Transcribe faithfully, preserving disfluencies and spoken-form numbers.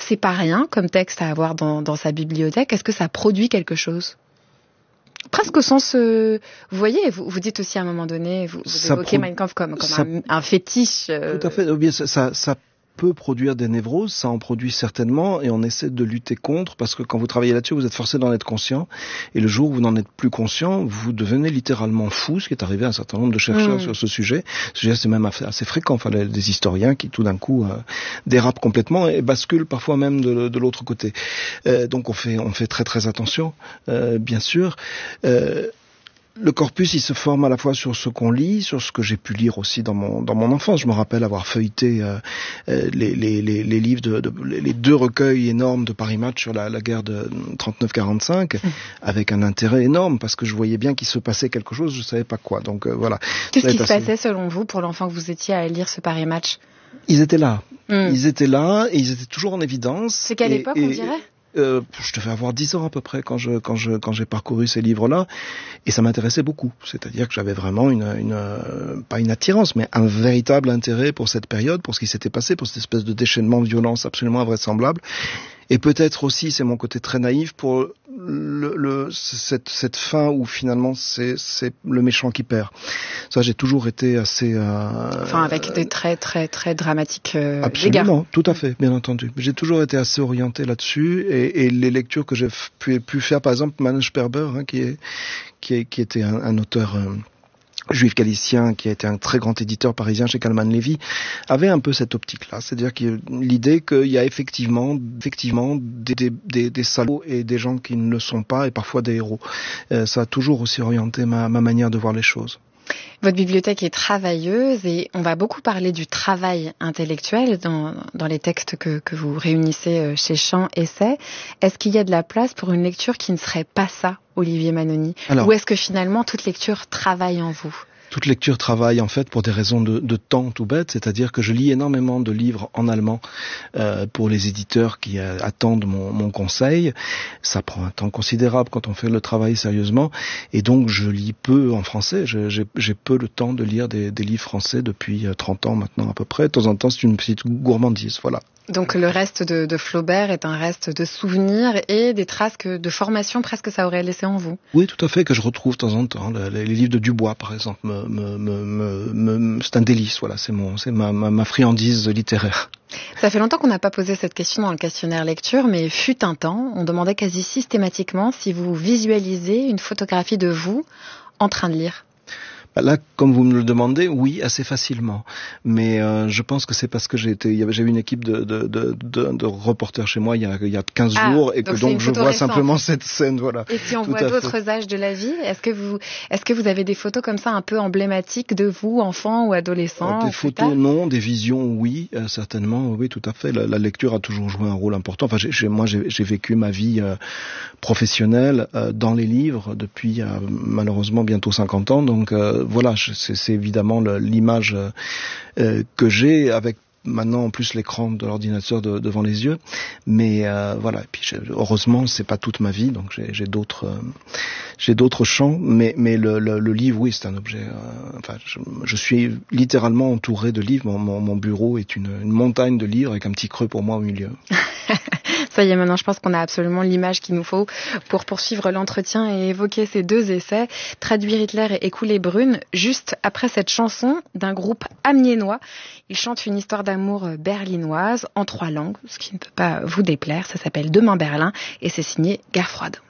c'est pas rien comme texte à avoir dans, dans sa bibliothèque. Est-ce que ça produit quelque chose ? Presque au sens, euh, vous voyez, vous, vous dites aussi à un moment donné, vous, vous évoquez pro- Mein Kampf comme, comme ça, un, un fétiche. Euh... Tout à fait. Bien, ça, ça, ça peut produire des névroses, ça en produit certainement, et on essaie de lutter contre, parce que quand vous travaillez là-dessus, vous êtes forcé d'en être conscient, et le jour où vous n'en êtes plus conscient, vous devenez littéralement fou, ce qui est arrivé à un certain nombre de chercheurs mmh. sur ce sujet. Ce sujet, c'est même assez fréquent, enfin, des historiens qui tout d'un coup euh, dérapent complètement et basculent parfois même de, de l'autre côté. Euh, donc on fait, on fait très très attention, euh, bien sûr. Euh, Le corpus, il se forme à la fois sur ce qu'on lit, sur ce que j'ai pu lire aussi dans mon dans mon enfance. Je me rappelle avoir feuilleté euh, les, les les les livres de, de les deux recueils énormes de Paris Match sur la, la guerre de trente-neuf quarante-cinq, mmh. avec un intérêt énorme parce que je voyais bien qu'il se passait quelque chose, je savais pas quoi. Donc euh, voilà. Qu'est-ce qui se assez... passait selon vous pour l'enfant que vous étiez à lire ce Paris Match ? Ils étaient là, mmh. ils étaient là et ils étaient toujours en évidence. C'est quelle et, époque et... on dirait ? Euh, je devais avoir dix ans à peu près quand je quand je quand j'ai parcouru ces livres-là, et ça m'intéressait beaucoup. C'est-à-dire que j'avais vraiment une une euh, pas une attirance, mais un véritable intérêt pour cette période, pour ce qui s'était passé, pour cette espèce de déchaînement de violence absolument invraisemblable. Et peut-être aussi, c'est mon côté très naïf, pour le, le cette cette fin où finalement c'est c'est le méchant qui perd. Ça, j'ai toujours été assez. Euh, enfin, avec des très très très dramatiques. Euh, absolument, tout à fait, bien entendu. J'ai toujours été assez orienté là-dessus, et, et les lectures que j'ai pu pu faire, par exemple, Manuel Sperber, hein, qui est qui est qui était un, un auteur. Euh, juif galicien, qui a été un très grand éditeur parisien chez Calman Levy, avait un peu cette optique-là. C'est-à-dire qu'il y a l'idée qu'il y a effectivement, effectivement des, des, des, des salauds et des gens qui ne le sont pas, et parfois des héros. Euh, ça a toujours aussi orienté ma, ma manière de voir les choses. Votre bibliothèque est travailleuse et on va beaucoup parler du travail intellectuel dans, dans les textes que, que vous réunissez chez Champs Essais. Est-ce qu'il y a de la place pour une lecture qui ne serait pas ça, Olivier Manoni ? Alors, ou est-ce que finalement toute lecture travaille en vous ? Toute lecture travaille en fait pour des raisons de, de temps tout bête, c'est-à-dire que je lis énormément de livres en allemand euh, pour les éditeurs qui euh, attendent mon, mon conseil. Ça prend un temps considérable quand on fait le travail sérieusement, et donc je lis peu en français. Je, j'ai, j'ai peu le temps de lire des, des livres français depuis trente ans maintenant à peu près. De temps en temps, c'est une petite gourmandise, voilà. Donc le reste de, de Flaubert est un reste de souvenirs et des traces que, de formation presque ça aurait laissé en vous. Oui, tout à fait, que je retrouve de temps en temps. Les, les livres de Dubois, par exemple, me, me, me, me, me, c'est un délice. Voilà, c'est mon, c'est ma, ma, ma friandise littéraire. Ça fait longtemps qu'on n'a pas posé cette question dans le questionnaire lecture, mais fut un temps, on demandait quasi systématiquement si vous visualisez une photographie de vous en train de lire. Là, comme vous me le demandez, oui, assez facilement. Mais euh, je pense que c'est parce que j'ai été, j'ai eu une équipe de, de, de, de, de reporters chez moi il y a, il y a quinze ah, jours, et donc que donc je vois récente. Simplement cette scène, voilà. Et si on Tout voit d'autres fait. âges de la vie, est-ce que vous, est-ce que vous avez des photos comme ça un peu emblématiques de vous, enfant ou adolescent ? Des photos, non. Des visions, oui, euh, certainement, oui, tout à fait. La, la lecture a toujours joué un rôle important. Enfin, j'ai, j'ai, moi, j'ai, j'ai vécu ma vie euh, professionnelle euh, dans les livres depuis euh, malheureusement bientôt cinquante ans, donc euh, voilà, c'est, c'est évidemment le, l'image euh, que j'ai, avec maintenant en plus l'écran de l'ordinateur de, devant les yeux, mais euh, voilà. Et puis heureusement, c'est pas toute ma vie, donc j'ai, j'ai d'autres, euh, j'ai d'autres champs, mais mais le, le, le livre, oui, c'est un objet. Euh, enfin, je, je suis littéralement entouré de livres. Mon, mon, mon bureau est une, une montagne de livres avec un petit creux pour moi au milieu. Ça y est, maintenant, je pense qu'on a absolument l'image qu'il nous faut pour poursuivre l'entretien et évoquer ces deux essais, Traduire Hitler et Écouler Brune, juste après cette chanson d'un groupe amiénois. Ils chantent une histoire d'amour berlinoise en trois langues, ce qui ne peut pas vous déplaire. Ça s'appelle Demain Berlin et c'est signé Guerre froide.